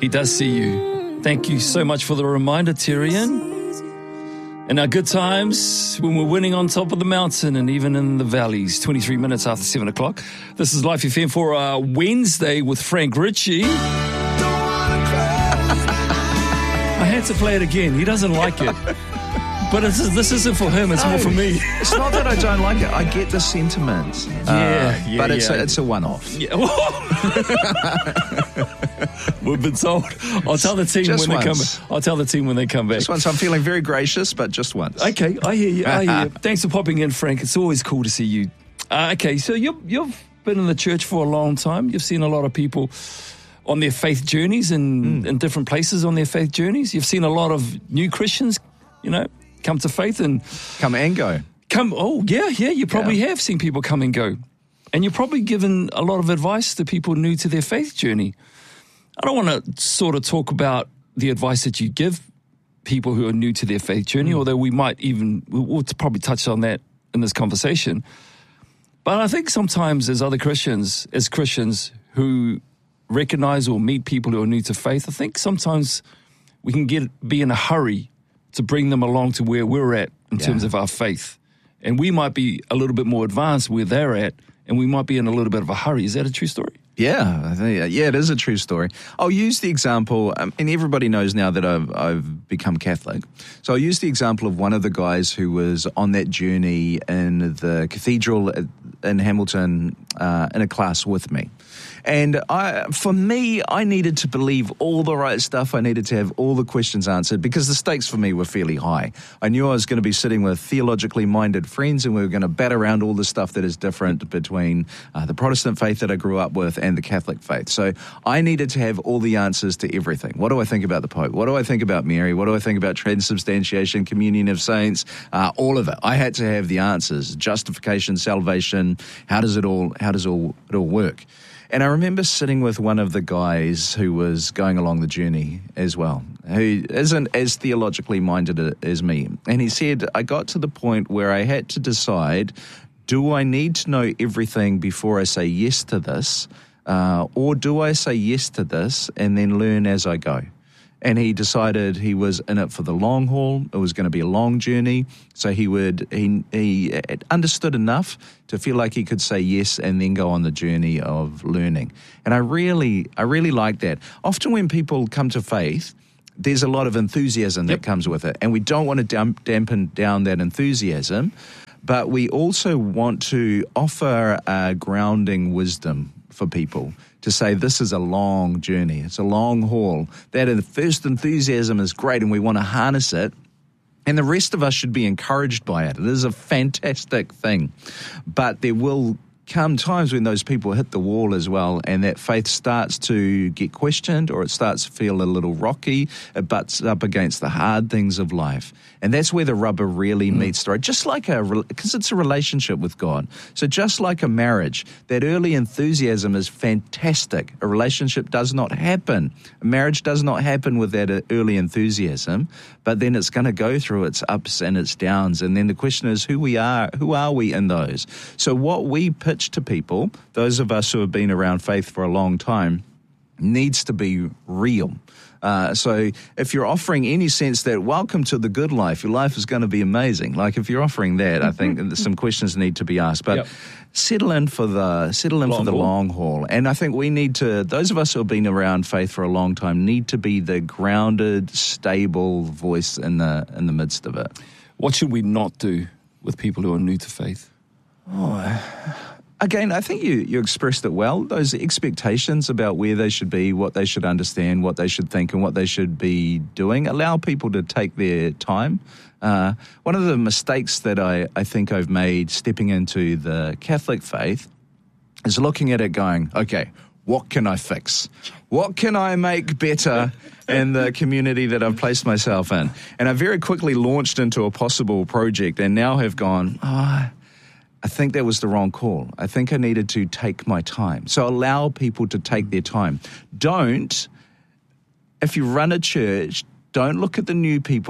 He does see you. Thank you so much for the reminder, Tyrion. In our good times, when we're winning on top of the mountain and even in the valleys, 23 minutes after 7 o'clock. This is Life FM for Wednesday with Frank Ritchie. I had to play it again. He doesn't like it. But this isn't for him, it's more for me. It's not that I don't like it. I get the sentiment. But it's a one-off. Yeah. We've been told. I'll tell the team when they come. I'll tell the team when they come back. Just once. I'm feeling very gracious, but just once. Okay, I hear you. Thanks for popping in, Frank. It's always cool to see you. Okay, so you've been in the church for a long time. You've seen a lot of people on their faith journeys and in different places on their faith journeys. You've seen a lot of new Christians, come to faith and come and go. You probably have seen people come and go. And you're probably given a lot of advice to people new to their faith journey. I don't want to sort of talk about the advice that you give people who are new to their faith journey, although we'll probably touch on that in this conversation. But I think sometimes as Christians who recognize or meet people who are new to faith, I think sometimes we can be in a hurry to bring them along to where we're at in terms of our faith. And we might be a little bit more advanced where they're at, and we might be in a little bit of a hurry. Is that a true story? Yeah, I think, it is a true story. I'll use the example, and everybody knows now that I've become Catholic. So I'll use the example of one of the guys who was on that journey in the cathedral in Hamilton in a class with me. And for me, I needed to believe all the right stuff. I needed to have all the questions answered because the stakes for me were fairly high. I knew I was going to be sitting with theologically minded friends and we were going to bat around all the stuff that is different between the Protestant faith that I grew up with and the Catholic faith. So I needed to have all the answers to everything. What do I think about the Pope? What do I think about Mary? What do I think about transubstantiation, communion of saints? All of it. I had to have the answers. Justification, salvation. How does it all work? And I remember sitting with one of the guys who was going along the journey as well, who isn't as theologically minded as me. And he said, I got to the point where I had to decide, do I need to know everything before I say yes to this? Or do I say yes to this and then learn as I go? And he decided he was in it for the long haul. It was going to be a long journey. So he understood enough to feel like he could say yes and then go on the journey of learning. And I really like that. Often when people come to faith, there's a lot of enthusiasm that comes with it. And we don't want to dampen down that enthusiasm, but we also want to offer grounding wisdom for people to say this is a long journey. It's a long haul. That first enthusiasm is great and we want to harness it. And the rest of us should be encouraged by it. It is a fantastic thing. But there will come times when those people hit the wall as well and that faith starts to get questioned or it starts to feel a little rocky. It butts up against the hard things of life. And that's where the rubber really meets the road. Just like because it's a relationship with God. So just like a marriage, that early enthusiasm is fantastic. A relationship does not happen. A marriage does not happen with that early enthusiasm, but then it's going to go through its ups and its downs. And then the question is who are we in those? So what we pitch to people, those of us who have been around faith for a long time, needs to be real. So if you're offering any sense that welcome to the good life, your life is going to be amazing. Like if you're offering that, I think some questions need to be asked. But settle in for the long haul. And I think we need to, those of us who have been around faith for a long time, need to be the grounded, stable voice in the midst of it. What should we not do with people who are new to faith? Again, I think you expressed it well. Those expectations about where they should be, what they should understand, what they should think, and what they should be doing. Allow people to take their time. One of the mistakes that I think I've made stepping into the Catholic faith is looking at it going, okay, what can I fix? What can I make better in the community that I've placed myself in? And I very quickly launched into a possible project and now have gone, I think that was the wrong call. I think I needed to take my time. So allow people to take their time. If you run a church, don't look at the new people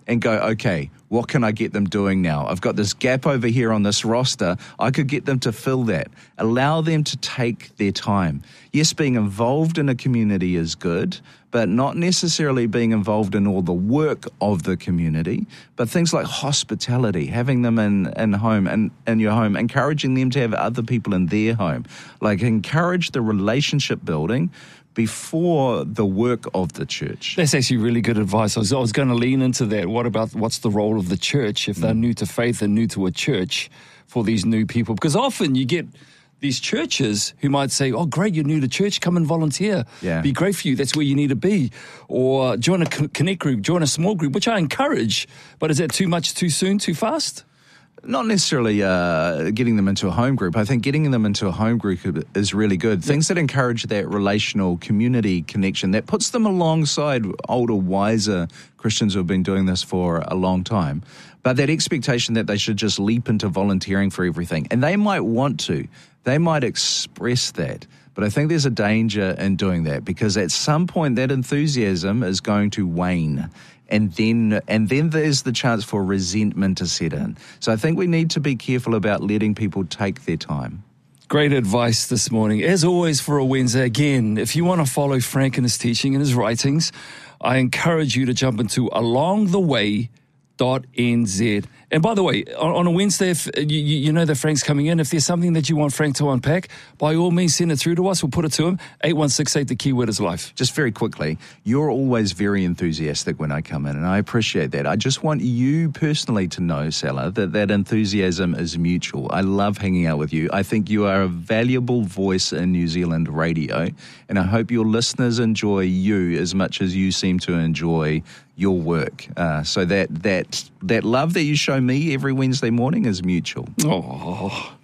and go, okay, what can I get them doing now? I've got this gap over here on this roster. I could get them to fill that. Allow them to take their time. Yes, being involved in a community is good, but not necessarily being involved in all the work of the community, but things like hospitality, having them in home and in your home, encouraging them to have other people in their home. Like, encourage the relationship building before the work of the church. That's actually really good advice. I was going to lean into that. What's the role of the church if they're new to faith and new to a church for these new people? Because often you get these churches who might say, oh, great, you're new to church, come and volunteer. Yeah. Be great for you, that's where you need to be. Or join a connect group, join a small group, which I encourage. But is that too much, too soon, too fast? Not necessarily getting them into a home group. I think getting them into a home group is really good. Things that encourage that relational community connection, that puts them alongside older, wiser Christians who have been doing this for a long time. But that expectation that they should just leap into volunteering for everything. And they might want to. They might express that. But I think there's a danger in doing that, because at some point that enthusiasm is going to wane. And then there's the chance for resentment to set in. So I think we need to be careful about letting people take their time. Great advice this morning. As always for a Wednesday, again, if you want to follow Frank in his teaching and his writings, I encourage you to jump into alongtheway.nz. And by the way, on a Wednesday, if you know that Frank's coming in, if there's something that you want Frank to unpack, by all means, send it through to us. We'll put it to him. 8168, the keyword is life. Just very quickly, you're always very enthusiastic when I come in, and I appreciate that. I just want you personally to know, Salah, that enthusiasm is mutual. I love hanging out with you. I think you are a valuable voice in New Zealand radio, and I hope your listeners enjoy you as much as you seem to enjoy your work. So that love that you show me every Wednesday morning is mutual. Oh.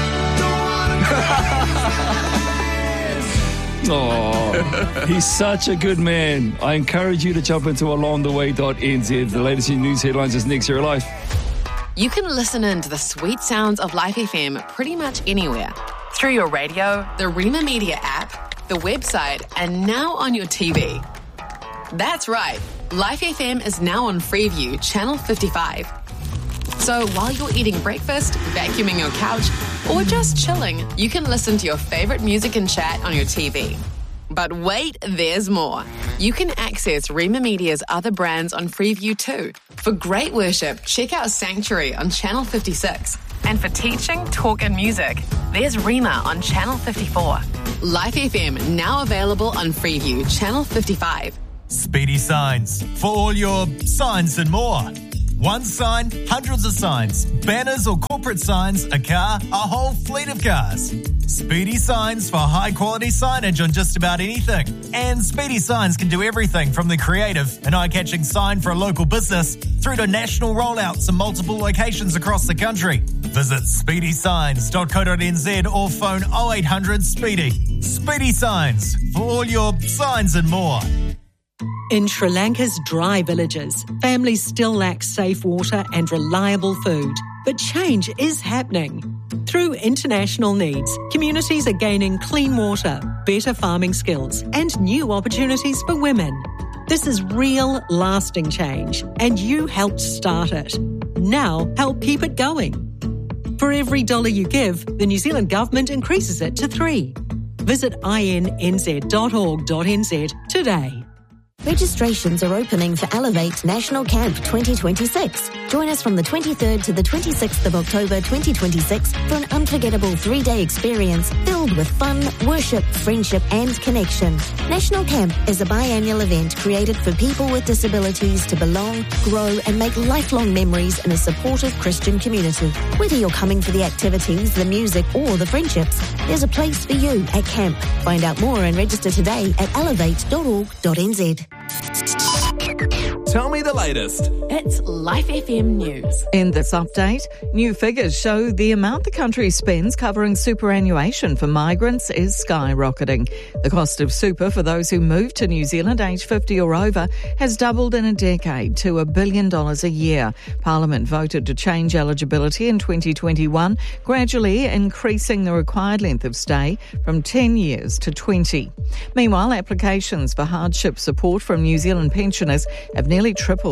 Oh, he's such a good man. I encourage you to jump into alongtheway.nz. The latest news headlines is next here at Life. You can listen in to the sweet sounds of Life FM pretty much anywhere. Through your radio, the Rima Media app, the website, and now on your TV. That's right. Life FM is now on Freeview, Channel 55. So while you're eating breakfast, vacuuming your couch, or just chilling, you can listen to your favorite music and chat on your TV. But wait, there's more. You can access Rima Media's other brands on Freeview too. For great worship, check out Sanctuary on Channel 56. And for teaching, talk and music, there's Rima on Channel 54. Life FM, now available on Freeview, Channel 55. Speedy Signs, for all your signs and more. One sign, hundreds of signs, banners or corporate signs, a car, a whole fleet of cars. Speedy Signs for high quality signage on just about anything. And Speedy Signs can do everything from the creative and eye-catching sign for a local business through to national rollouts in multiple locations across the country. Visit speedysigns.co.nz or phone 0800 Speedy. Speedy Signs for all your signs and more. In Sri Lanka's dry villages, families still lack safe water and reliable food. But change is happening. Through international needs, communities are gaining clean water, better farming skills, and new opportunities for women. This is real, lasting change, and you helped start it. Now, help keep it going. For every $1 you give, the New Zealand government increases it to $3. Visit innz.org.nz today. Registrations are opening for Elevate National Camp 2026. Join us from the 23rd to the 26th of October 2026 for an unforgettable 3-day experience filled with fun, worship, friendship and connection. National Camp is a biannual event created for people with disabilities to belong, grow and make lifelong memories in a supportive Christian community. Whether you're coming for the activities, the music or the friendships, there's a place for you at camp. Find out more and register today at elevate.org.nz. Tell me the latest. It's Life FM News. In this update, new figures show the amount the country spends covering superannuation for migrants is skyrocketing. The cost of super for those who move to New Zealand aged 50 or over has doubled in a decade to $1 billion a year. Parliament voted to change eligibility in 2021, gradually increasing the required length of stay from 10 years to 20. Meanwhile, applications for hardship support from New Zealand pensioners have nearly tripled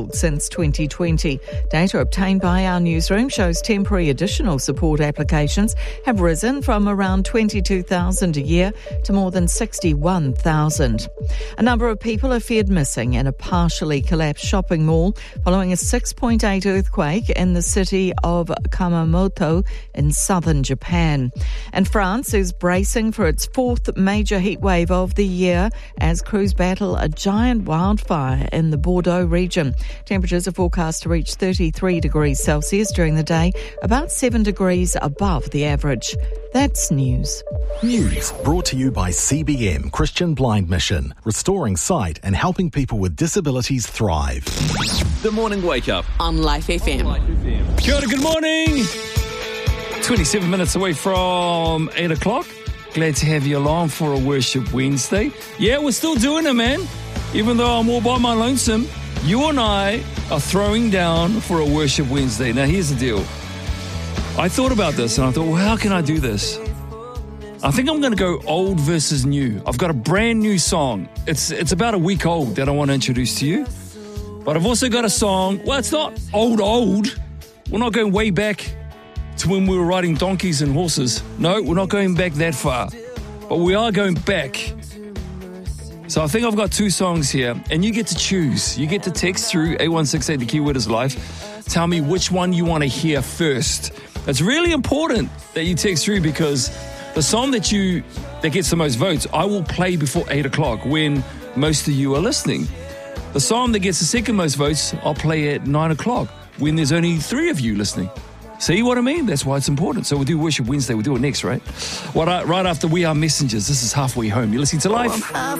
cancelled since 2020. Data obtained by our newsroom shows temporary additional support applications have risen from around 22,000 a year to more than 61,000. A number of people are feared missing in a partially collapsed shopping mall following a 6.8 earthquake in the city of Kumamoto in southern Japan. And France is bracing for its fourth major heatwave of the year as crews battle a giant wildfire in the Bordeaux region. Temperatures are forecast to reach 33 degrees Celsius during the day, about 7 degrees above the average. That's news. News brought to you by CBM Christian Blind Mission, restoring sight and helping people with disabilities thrive. The Morning Wake Up On Life FM. Kia ora, good morning. 27 minutes away from 8 o'clock. Glad to have you along for a Worship Wednesday. Yeah, we're still doing it, man. Even though I'm all by my lonesome, you and I are throwing down for a Worship Wednesday. Now, here's the deal. I thought about this and I thought, well, how can I do this? I think I'm going to go old versus new. I've got a brand new song. It's about a week old that I want to introduce to you. But I've also got a song, well, it's not old. We're not going way back to when we were riding donkeys and horses. No, we're not going back that far. But we are going back. So I think I've got two songs here, and you get to choose. You get to text through 8168, the keyword is life. Tell me which one you want to hear first. It's really important that you text through because the song that gets the most votes, I will play before 8 o'clock when most of you are listening. The song that gets the second most votes, I'll play at 9 o'clock when there's only 3 of you listening. See what I mean? That's why it's important. So we'll do Worship Wednesday. We'll do it next, right? Right after We Are Messengers. This is Halfway Home. You're listening to Life.